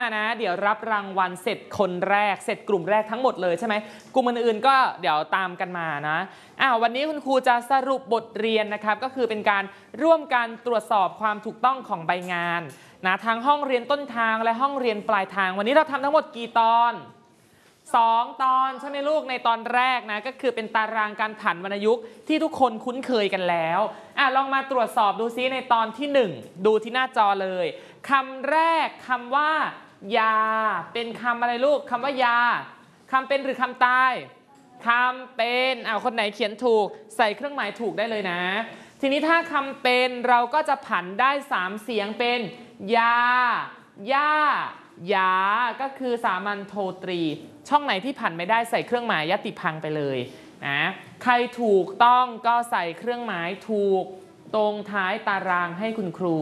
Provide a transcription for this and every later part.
นะเดี๋ยวรับรางวัลเสร็จคนแรกเสร็จกลุ่มแรกทั้งหมดเลยใช่ไหมกลุ่มอื่นๆก็เดี๋ยวตามกันมานะวันนี้คุณครูจะสรุปบทเรียนนะครับก็คือเป็นการร่วมกันตรวจสอบความถูกต้องของใบงานนะทั้งห้องเรียนต้นทางและห้องเรียนปลายทางวันนี้เราทำทั้งหมดกี่ตอน2 ตอนใช่ไหมลูกในตอนแรกนะก็คือเป็นตารางการผันวรรณยุกต์ที่ทุกคนคุ้นเคยกันแล้วลองมาตรวจสอบดูซิในตอนที่1ดูที่หน้าจอเลยคำแรกคำว่ายาเป็นคำอะไรลูกคำว่ายาคำเป็นหรือคำตายคำเป็นคนไหนเขียนถูกใส่เครื่องหมายถูกได้เลยนะทีนี้ถ้าคำเป็นเราก็จะผันได้3เสียงเป็นยาย่ายาก็คือสามัญโทตรีช่องไหนที่ผันไม่ได้ใส่เครื่องหมายยติพังไปเลยนะใครถูกต้องก็ใส่เครื่องหมายถูกตรงท้ายตารางให้คุณครู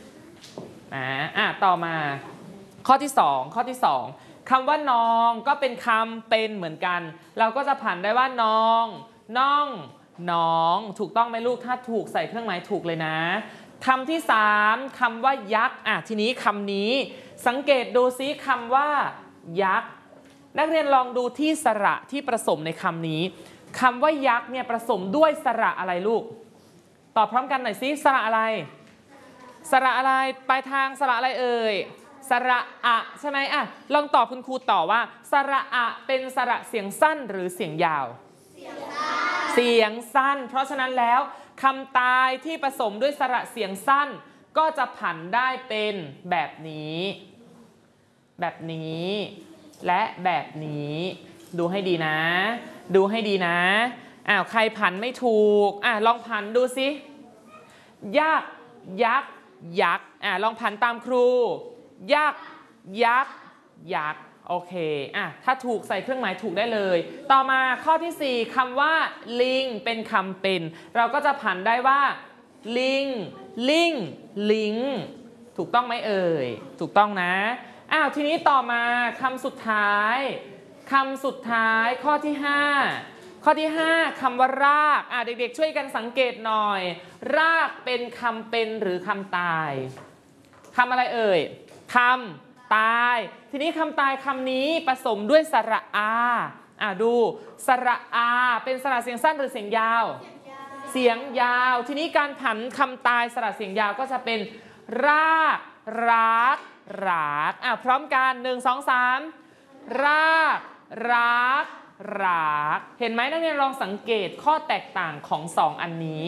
ต่อมาข้อที่2คำว่าน้องก็เป็นคำเป็นเหมือนกันเราก็จะผันได้ว่าน้องน้องน้องถูกต้องไหมลูกถ้าถูกใส่เครื่องหมายถูกเลยนะคำที่3คำว่ายักษ์ทีนี้คำนี้สังเกตดูซิคำว่ายักษ์นักเรียนลองดูที่สระที่ผสมในคำนี้คำว่ายักษ์เนี่ยผสมด้วยสระอะไรลูกตอบพร้อมกันหน่อยซิสระอะไรสระอะไรปลายทางสระอะไรเอ่ยสระอะใช่ไหมลองตอบคุณครูต่อว่าสระอะเป็นสระเสียงสั้นหรือเสียงยาวเสียงสั้นเพราะฉะนั้นแล้วคำตายที่ผสมด้วยสระเสียงสั้นก็จะผันได้เป็นแบบนี้แบบนี้และแบบนี้ดูให้ดีนะดูให้ดีนะใครผันไม่ถูกลองผันดูสิยักษ์ยักษ์ยักษ์ลองผันตามครูยักษ์ยักษ์ยักษ์โอเคถ้าถูกใส่เครื่องหมายถูกได้เลยต่อมาข้อที่4คำว่าลิงเป็นคำเป็นเราก็จะผันได้ว่าลิงลิงลิงถูกต้องไหมเอ่ยถูกต้องนะทีนี้ต่อมาคำสุดท้ายข้อที่5คำว่ารากเด็กๆช่วยกันสังเกตหน่อยรากเป็นคำเป็นหรือคำตายคำอะไรเอ่ยคำตายทีนี้คำตายคำนี้ผสมด้วยสระอาดูสระอาเป็นสระเสียงสั้นหรือเสียงยาวเสียงยาวทีนี้การผันคำตายสระเสียงยาวก็จะเป็นรากรักรากพร้อมกัน1 2 3รากรักรากเห็นไหมนักเรียนลองสังเกตข้อแตกต่างของ2อันนี้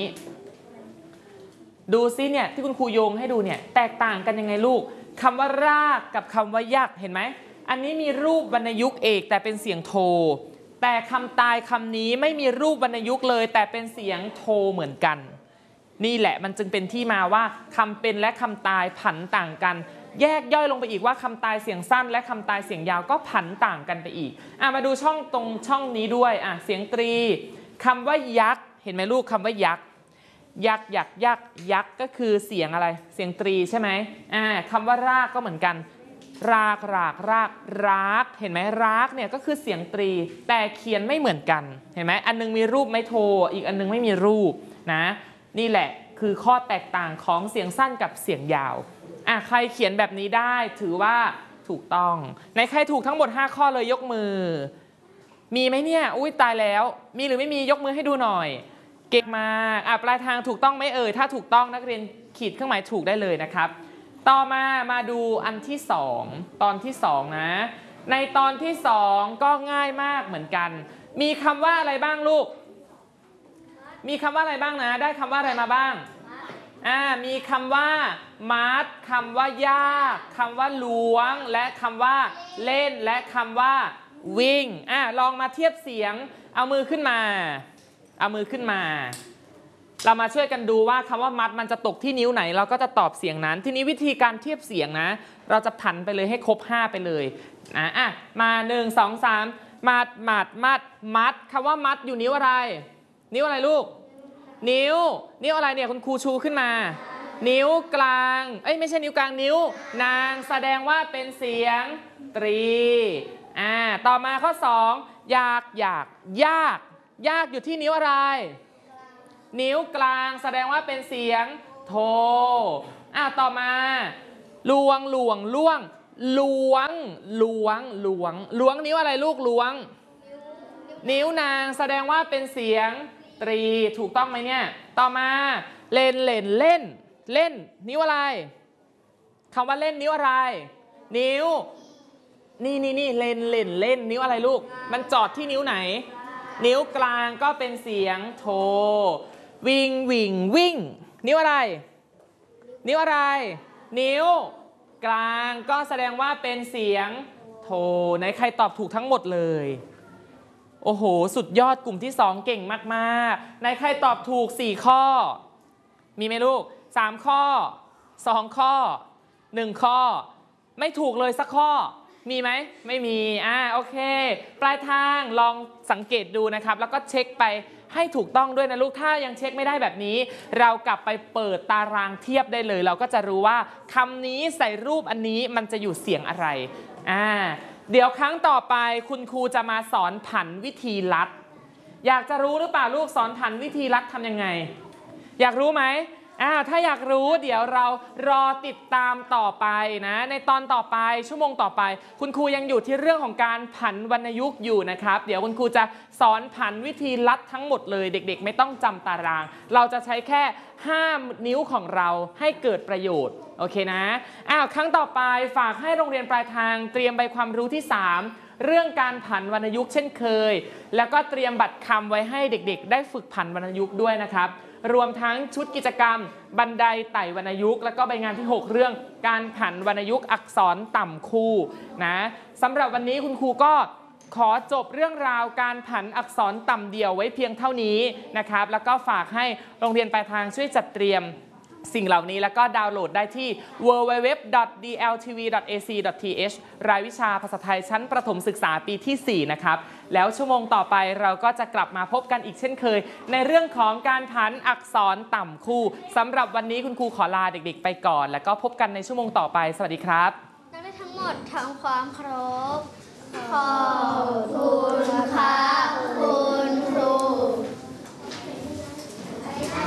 ดูซิเนี่ยที่คุณครูโยงให้ดูเนี่ยแตกต่างกันยังไงลูกคำว่ารากกับคำว่ายักษ์เห็นไหมอันนี้มีรูปวรรณยุกต์เอกแต่เป็นเสียงโทแต่คำตายคำนี้ไม่มีรูปวรรณยุกต์เลยแต่เป็นเสียงโทเหมือนกันนี่แหละมันจึงเป็นที่มาว่าคำเป็นและคำตายผันต่างกันแยกย่อยลงไปอีกว่าคำตายเสียงสั้นและคำตายเสียงยาวก็ผันต่างกันไปอีกมาดูช่องตรงช่องนี้ด้วยเสียงตรีคำว่ายักษ์เห็นไหมลูกคำว่ายักษ์ยักษ์ยักษ์ยักษ์ยักษ์ก็คือเสียงอะไรเสียงตรีใช่ไหมคำว่ารากก็เหมือนกันรากรากรากรากเห็นไหมรากเนี่ยก็คือเสียงตรีแต่เขียนไม่เหมือนกันเห็นไหมอันนึงมีรูปไม่โทอีกอันนึงไม่มีรูปนะนี่แหละคือข้อแตกต่างของเสียงสั้นกับเสียงยาวใครเขียนแบบนี้ได้ถือว่าถูกต้องในใครถูกทั้งหมด5ข้อเลยยกมือมีไหมเนี่ยอุ้ยตายแล้วมีหรือไม่มียกมือให้ดูหน่อยเก่งมากปลายทางถูกต้องไหมเอ่ยถ้าถูกต้องนักเรียนขีดเครื่องหมายถูกได้เลยนะครับต่อมาดูอันที่2ตอนที่2นะในตอนที่2ก็ง่ายมากเหมือนกันมีคำว่าอะไรบ้างลูกมีคำว่าอะไรบ้างนะได้คำว่าอะไรมาบ้างมีคำว่ามัดคำว่ายากคำว่าล้วงและคำว่าเล่นและคำว่าวิ่งลองมาเทียบเสียงเอามือขึ้นมาเรามาช่วยกันดูว่าคำว่ามัดมันจะตกที่นิ้วไหนเราก็จะตอบเสียงนั้นทีนี้วิธีการเทียบเสียงนะเราจะผันไปเลยให้ครบ5ไปเลยมา1 2 3มัดมัดมัดมัดคำว่ามัดอยู่นิ้วอะไรนิ้วอะไรลูกนิ้วอะไรเนี่ยคุณครูชูขึ้นมานิ้วกลางไม่ใช่นิ้วกลางนิ้วนางแสดงว่าเป็นเสียงตรีต่อมาข้อ2ยากอยู่ที่นิ้วอะไรนิ้วกลางแสดงว่าเป็นเสียงโทต่อมาลวงล่วงล้วงนิ้วอะไรลูกล้วงนิ้วนางแสดงว่าเป็นเสียงตรีถูกต้องไหมเนี่ยต่อมาเล่นนิ้วอะไรคำว่าเล่นนิ้วอะไรนิ้วนี่เล่นนิ้วอะไรลูกมันจอดที่นิ้วไหนนิ้วกลางก็เป็นเสียงโทวิ่งนิ้วอะไรนิ้วกลางก็แสดงว่าเป็นเสียงโทไหนใครตอบถูกทั้งหมดเลยโอ้โหสุดยอดกลุ่มที่2เก่งมากๆไหนใครตอบถูก4ข้อมีไหมลูก3ข้อ2ข้อ1ข้อไม่ถูกเลยสักข้อมีไหมไม่มีโอเคปลายทางลองสังเกตดูนะครับแล้วก็เช็คไปให้ถูกต้องด้วยนะลูกถ้ายังเช็คไม่ได้แบบนี้เรากลับไปเปิดตารางเทียบได้เลยเราก็จะรู้ว่าคำนี้ใส่รูปอันนี้มันจะอยู่เสียงอะไรเดี๋ยวครั้งต่อไปคุณครูจะมาสอนผันวิธีลัดอยากจะรู้หรือเปล่าลูกสอนผันวิธีลัดทำยังไงอยากรู้ไหมถ้าอยากรู้เดี๋ยวเรารอติดตามต่อไปนะในตอนต่อไปชั่วโมงต่อไปคุณครูยังอยู่ที่เรื่องของการผันวรรณยุกต์อยู่นะครับเดี๋ยวคุณครูจะสอนผันวิธีลัดทั้งหมดเลยเด็กๆไม่ต้องจำตารางเราจะใช้แค่5นิ้วของเราให้เกิดประโยชน์โอเคนะครั้งต่อไปฝากให้โรงเรียนปลายทางเตรียมใบความรู้ที่3เรื่องการผันวรรณยุกต์เช่นเคยแล้วก็เตรียมบัตรคำไว้ให้เด็กๆได้ฝึกผันวรรณยุกต์ด้วยนะครับรวมทั้งชุดกิจกรรมบันไดไต่วรรณยุกต์แล้วก็ใบงานที่6เรื่องการผันวรรณยุกต์อักษรต่ำคู่นะสำหรับวันนี้คุณครูก็ขอจบเรื่องราวการผันอักษรต่ำเดี่ยวไว้เพียงเท่านี้นะครับแล้วก็ฝากให้โรงเรียนปลายทางช่วยจัดเตรียมสิ่งเหล่านี้แล้วก็ดาวน์โหลดได้ที่ www.dltv.ac.th รายวิชาภาษาไทยชั้นประถมศึกษาปีที่4นะครับแล้วชั่วโมงต่อไปเราก็จะกลับมาพบกันอีกเช่นเคยในเรื่องของการผันอักษรต่ำคู่สำหรับวันนี้คุณครูขอลาเด็กๆไปก่อนแล้วก็พบกันในชั่วโมงต่อไปสวัสดีครับนักเรียนทั้งหมดทำความเคารพขอบ